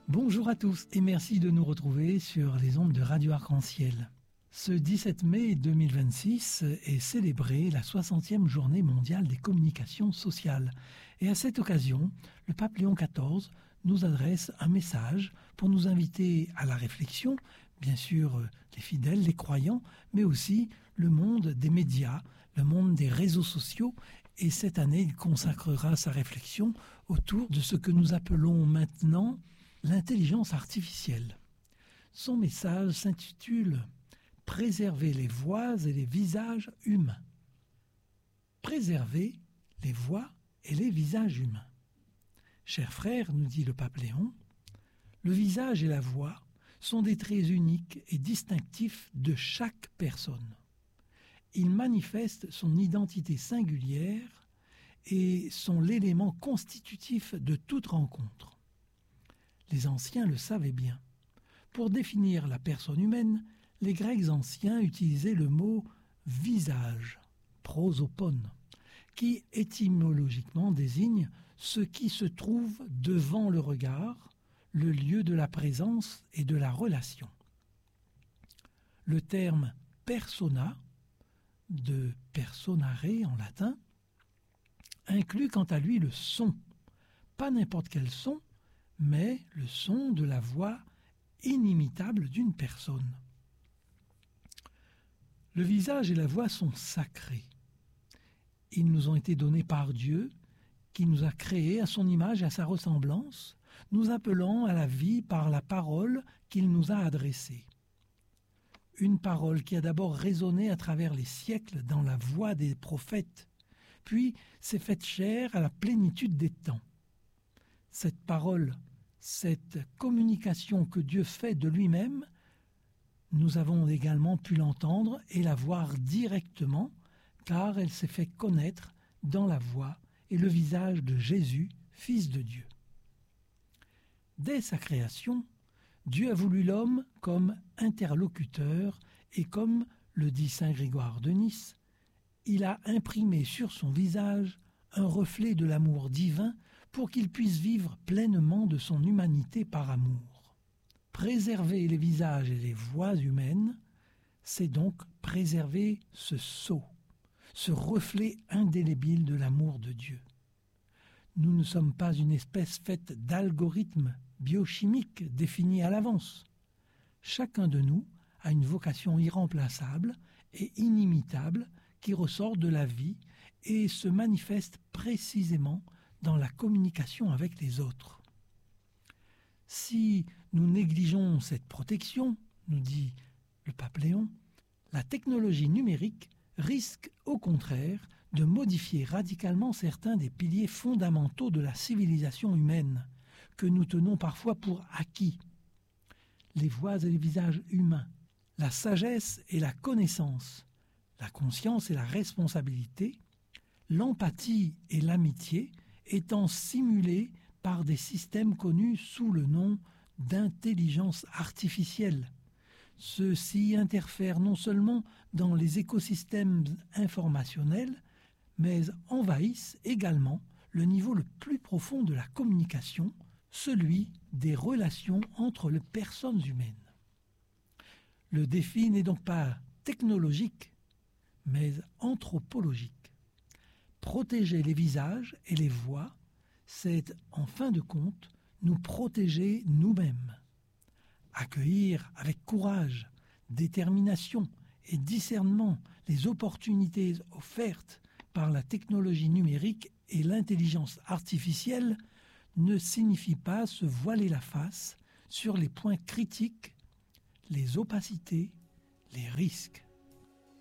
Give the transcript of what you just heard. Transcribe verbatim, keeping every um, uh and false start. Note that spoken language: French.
Bonjour à tous et merci de nous retrouver sur les ondes de Radio Arc-en-Ciel. Ce dix-sept mai deux mille vingt-six est célébrée la soixantième journée mondiale des communications sociales. Et à cette occasion, le pape Léon quatorze nous adresse un message pour nous inviter à la réflexion, bien sûr les fidèles, les croyants, mais aussi le monde des médias, le monde des réseaux sociaux. Et cette année, il consacrera sa réflexion autour de ce que nous appelons maintenant l'intelligence artificielle. Son message s'intitule « Préserver les voix et les visages humains ». Préserver les voix et les visages humains. Chers frères, nous dit le pape Léon, le visage et la voix sont des traits uniques et distinctifs de chaque personne. Ils manifestent son identité singulière et sont l'élément constitutif de toute rencontre. Les anciens le savaient bien. Pour définir la personne humaine, les Grecs anciens utilisaient le mot « visage », prosopone, qui étymologiquement désigne ce qui se trouve devant le regard, le lieu de la présence et de la relation. Le terme « persona », de personare en latin, inclut quant à lui le son, pas n'importe quel son, mais le son de la voix inimitable d'une personne. Le visage et la voix sont sacrés. Ils nous ont été donnés par Dieu, qui nous a créés à son image et à sa ressemblance, nous appelant à la vie par la parole qu'il nous a adressée. Une parole qui a d'abord résonné à travers les siècles dans la voix des prophètes, puis s'est faite chair à la plénitude des temps. Cette parole, cette communication que Dieu fait de lui-même, nous avons également pu l'entendre et la voir directement, car elle s'est fait connaître dans la voix et le visage de Jésus, Fils de Dieu. Dès sa création, Dieu a voulu l'homme comme interlocuteur et comme le dit saint Grégoire de Nice, il a imprimé sur son visage un reflet de l'amour divin pour qu'il puisse vivre pleinement de son humanité par amour. Préserver les visages et les voix humaines, c'est donc préserver ce sceau, ce reflet indélébile de l'amour de Dieu. Nous ne sommes pas une espèce faite d'algorithmes biochimiques définis à l'avance. Chacun de nous a une vocation irremplaçable et inimitable qui ressort de la vie et se manifeste précisément dans la communication avec les autres. Si nous négligeons cette protection, nous dit le pape Léon, la technologie numérique risque au contraire de modifier radicalement certains des piliers fondamentaux de la civilisation humaine, que nous tenons parfois pour acquis. Les voix et les visages humains, la sagesse et la connaissance, la conscience et la responsabilité, l'empathie et l'amitié étant simulés par des systèmes connus sous le nom d'intelligence artificielle. Ceux-ci interfèrent non seulement dans les écosystèmes informationnels, mais envahissent également le niveau le plus profond de la communication, celui des relations entre les personnes humaines. Le défi n'est donc pas technologique, mais anthropologique. Protéger les visages et les voix, c'est, en fin de compte, nous protéger nous-mêmes. Accueillir avec courage, détermination et discernement les opportunités offertes par la technologie numérique et l'intelligence artificielle ne signifie pas se voiler la face sur les points critiques, les opacités, les risques.